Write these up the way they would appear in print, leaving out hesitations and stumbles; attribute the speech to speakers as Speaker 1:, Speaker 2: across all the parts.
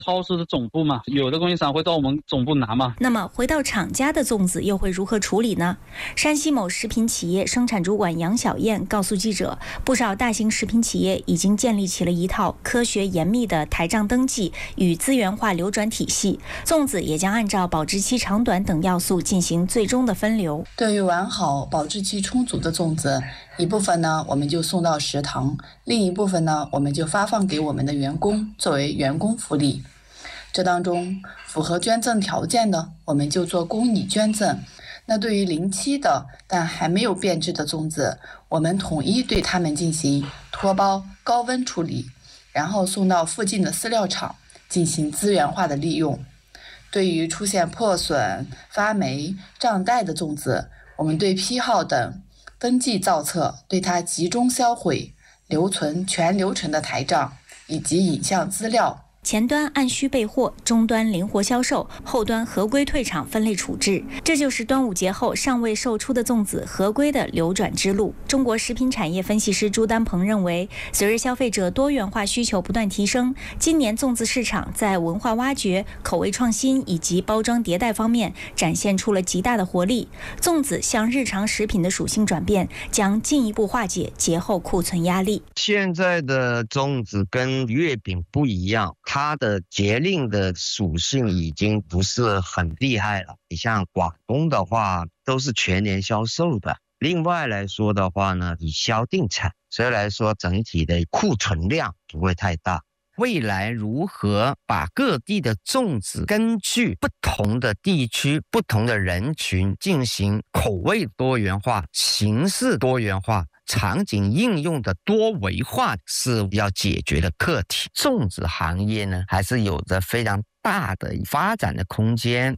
Speaker 1: 超市的总部嘛，有的供应商会到我们总部拿嘛。
Speaker 2: 那么回到厂家的粽子又会如何处理呢？山西某食品企业生产主管杨小燕告诉记者，不少大型食品企业已经建立起了一套科学严密的台账登记与资源化流转体系，粽子也将按照保质期长短等要素进行最终的分流。
Speaker 3: 对于完好保质期充足的粽子，一部分呢我们就送到食堂，另一部分呢我们就发放给我们的员工作为员工福利。这当中符合捐赠条件的，我们就做公益捐赠。那对于临期的但还没有变质的粽子，我们统一对它们进行脱包、高温处理，然后送到附近的饲料厂进行资源化的利用。对于出现破损、发霉、胀袋的粽子，我们对批号等登记造册，对它集中销毁，留存全流程的台账以及影像资料。
Speaker 2: 前端按需备货，终端灵活销售，后端合规退场分类处置，这就是端午节后尚未售出的粽子合规的流转之路。中国食品产业分析师朱丹鹏认为，随着消费者多元化需求不断提升，今年粽子市场在文化挖掘、口味创新以及包装迭代方面展现出了极大的活力。粽子向日常食品的属性转变，将进一步化解节后库存压力。
Speaker 4: 现在的粽子跟月饼不一样，它的节令的属性已经不是很厉害了。你像广东的话，都是全年销售的。另外来说的话呢，以销定产，所以来说整体的库存量不会太大。未来如何把各地的粽子根据不同的地区、不同的人群进行口味多元化、形式多元化、场景应用的多维化，是要解决的课题。粽子行业呢，还是有着非常大的发展的空间。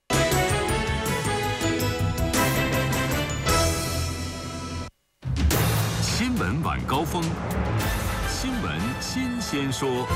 Speaker 5: 新闻晚高峰，新闻新鲜说。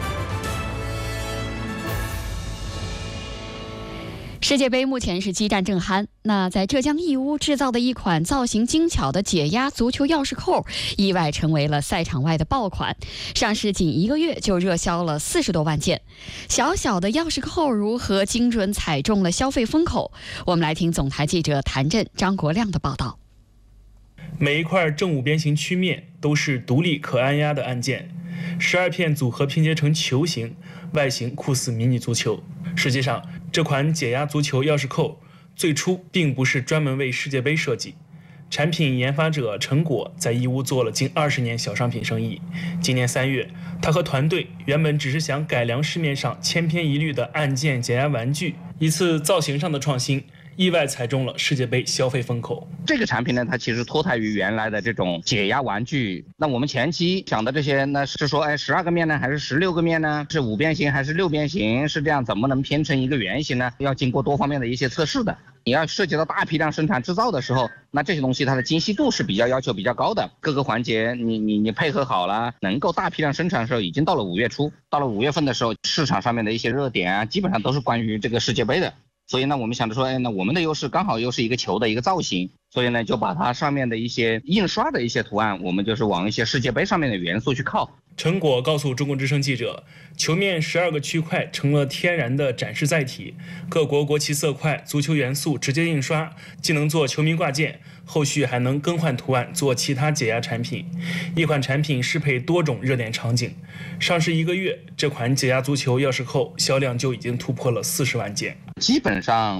Speaker 6: 世界杯目前是激战正酣，那在浙江义乌制造的一款造型精巧的解压足球钥匙扣，意外成为了赛场外的爆款，上市仅1个月就热销了40多万件。小小的钥匙扣如何精准踩中了消费风口？我们来听总台记者谭震、张国亮的报道。
Speaker 7: 每一块正五边形曲面都是独立可按压的按键，12片组合拼接成球形，外形酷似迷你足球。实际上，这款解压足球钥匙扣最初并不是专门为世界杯设计，产品研发者陈果在义乌做了近20年小商品生意。今年3月，他和团队原本只是想改良市面上千篇一律的按键解压玩具，一次造型上的创新意外踩中了世界杯消费风口。
Speaker 8: 这个产品呢，它其实脱胎于原来的这种解压玩具。那我们前期想的这些呢，是说，12个面呢，还是16个面呢？是5边形还是6边形？是这样，怎么能拼成一个圆形呢？要经过多方面的一些测试的。你要涉及到大批量生产制造的时候，那这些东西它的精细度是要求比较高的，各个环节你配合好了，能够大批量生产的时候，已经到了5月初，到了5月份的时候，市场上面的一些热点啊，基本上都是关于这个世界杯的。所以呢，我们想着说，那我们的优势刚好又是一个球的一个造型，所以呢，就把它上面的一些印刷的一些图案，我们就是往一些世界杯上面的元素去靠。
Speaker 7: 陈果告诉中国之声记者，球面12个区块成了天然的展示载体，各国国旗色块、足球元素直接印刷，既能做球迷挂件，后续还能更换图案做其他解压产品。一款产品适配多种热点场景。上市1个月，这款解压足球钥匙扣销量就已经突破了40万件。
Speaker 8: 基本上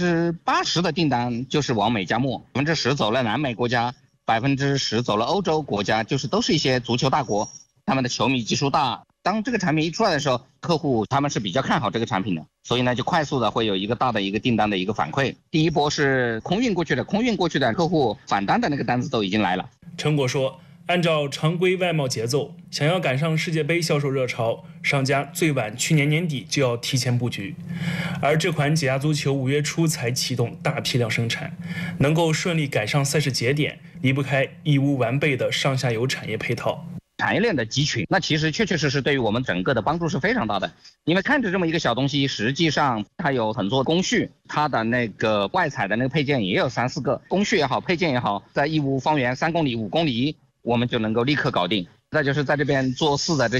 Speaker 8: 80%的订单就是往美加墨，10%走了南美国家，10%走了欧洲国家，就是都是一些足球大国，他们的球迷基数大。当这个产品一出来的时候，客户他们是比较看好这个产品的，所以呢就快速的会有一个大的一个订单的一个反馈。第一波是空运过去的客户返单的那个单子都已经来了。
Speaker 7: 陈果说，按照常规外贸节奏，想要赶上世界杯销售热潮，商家最晚去年年底就要提前布局。而这款解压足球5月初才启动大批量生产，能够顺利赶上赛事节点，离不开义乌完备的上下游产业配套。
Speaker 8: 产业链的集群，那其实确实对于我们整个的帮助是非常大的。因为看着这么一个小东西，实际上它有很多工序，它的那个外采的那个配件也有3、4个，工序也好，配件也好，在义乌方圆3公里、5公里，我们就能够立刻搞定。再就是在这边做事的这些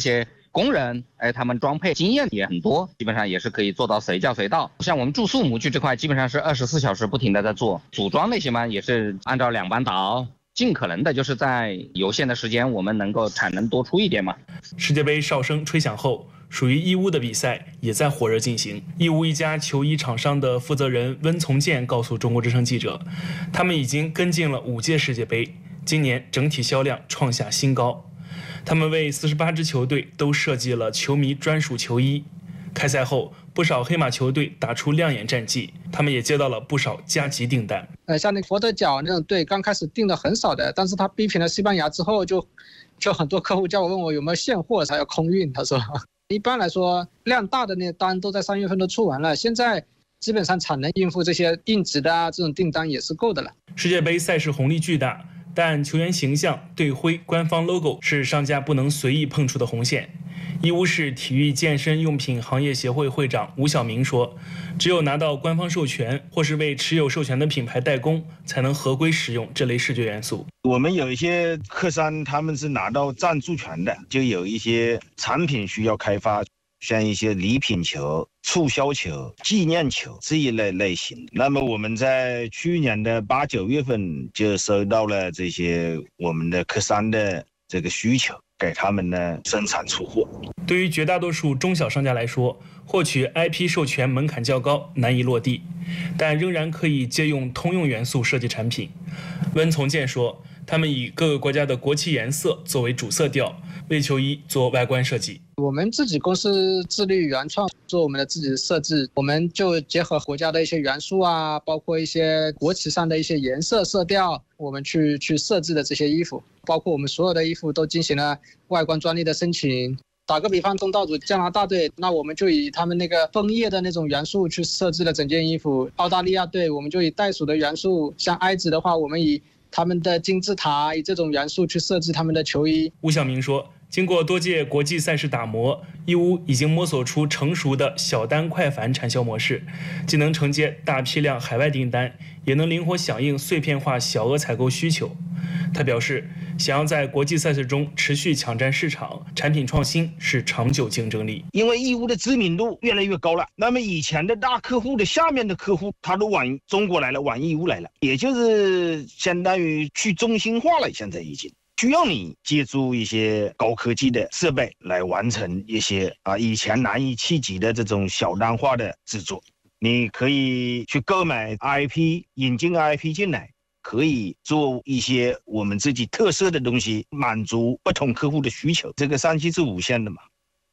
Speaker 8: 工人，他们装配经验也很多，基本上也是可以做到随叫随到。像我们注塑模具这块，基本上是24小时不停的在做，组装那些嘛，也是按照2班倒，尽可能的就是在有限的时间，我们能够产能多出一点嘛。
Speaker 7: 世界杯哨声吹响后，属于义乌的比赛也在火热进行。义乌一家球衣厂商的负责人温从建告诉中国之声记者，他们已经跟进了5届世界杯，今年整体销量创下新高。他们为48支球队都设计了球迷专属球衣。开赛后，不少黑马球队打出亮眼战绩，他们也接到了不少加急订单。
Speaker 9: 像那佛得角那种队，刚开始订的很少的，但是他逼平了西班牙之后，就很多客户叫我问我有没有现货，才要空运。他说，一般来说量大的那单都在3月份都出完了，现在基本上产能应付这些硬质的这种订单也是够的了。
Speaker 7: 世界杯赛事红利巨大，但球员形象、队徽、官方 logo 是商家不能随意碰触的红线。义乌市体育健身用品行业协会会长吴晓明说，只有拿到官方授权或是为持有授权的品牌代工，才能合规使用这类视觉元素。
Speaker 10: 我们有一些客商他们是拿到赞助权的，就有一些产品需要开发，像一些礼品球、促销球、纪念球这一类型。那么我们在去年的8、9月份就收到了这些我们的客商的这个需求，给他们呢生产出货。
Speaker 7: 对于绝大多数中小商家来说，获取 IP 授权门槛较高，难以落地，但仍然可以借用通用元素设计产品。温从建说，他们以各个国家的国旗颜色作为主色调，为球衣做外观设计。
Speaker 9: 我们自己公司致力于原创，做我们的自己的设置，我们就结合国家的一些元素啊，包括一些国旗上的一些颜色色调，我们去设置的这些衣服，包括我们所有的衣服都进行了外观专利的申请。打个比方，东道主加拿大队，那我们就以他们那个枫叶的那种元素去设置了整件衣服；澳大利亚队，我们就以袋鼠的元素；像埃及的话，我们以他们的金字塔，以这种元素去设置他们的球衣。
Speaker 7: 吴晓明说，经过多届国际赛事打磨，义乌已经摸索出成熟的小单快繁产销模式，既能承接大批量海外订单，也能灵活响应碎片化小额采购需求。他表示，想要在国际赛事中持续抢占市场，产品创新是长久竞争力。
Speaker 10: 因为义乌的知名度越来越高了，那么以前的大客户的下面的客户，他都往中国来了，往义乌来了，也就是相当于去中心化了。现在已经需要你借助一些高科技的设备来完成一些以前难以企及的这种小单化的制作。你可以去购买 IP， 引进 IP 进来，可以做一些我们自己特色的东西，满足不同客户的需求。这个商机是无限的嘛。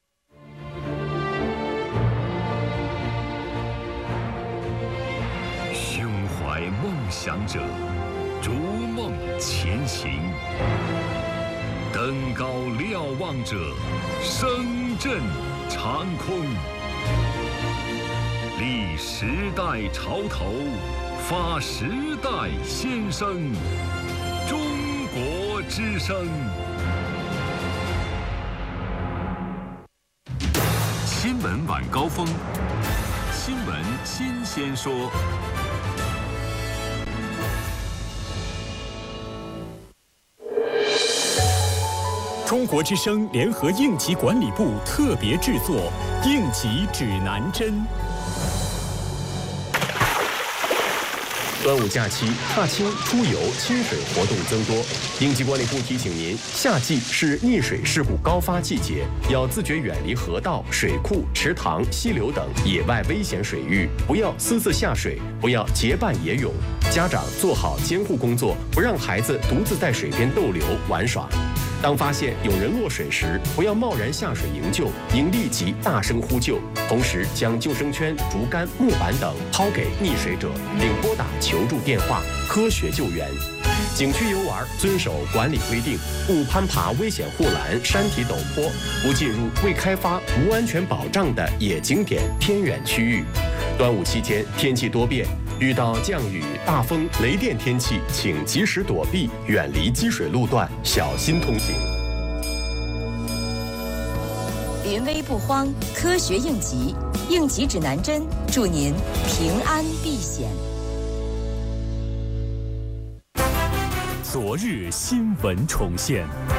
Speaker 5: 胸怀梦想者，逐梦前行；登高瞭望者，声震长空。立时代潮头，发时代先声。中国之声。新闻晚高峰，新闻新鲜说。
Speaker 11: 中国之声联合应急管理部特别制作《应急指南针》。
Speaker 12: 端午假期，踏青、出游、亲水活动增多。应急管理部提醒您，夏季是溺水事故高发季节，要自觉远离河道、水库、池塘、溪流等野外危险水域，不要私自下水，不要结伴野泳。家长做好监护工作，不让孩子独自在水边逗留玩耍。当发现有人落水时，不要贸然下水营救，应立即大声呼救，同时将救生圈、竹竿、木板等抛给溺水者，并拨打求助电话，科学救援。景区游玩遵守管理规定，勿攀爬危险护栏、山体陡坡，不进入未开发、无安全保障的野景点、偏远区域。端午期间天气多变，遇到降雨、大风、雷电天气，请及时躲避，远离积水路段，小心通行。
Speaker 13: 临危不慌，科学应急，应急指南针，祝您平安避险。
Speaker 11: 昨日新闻重现。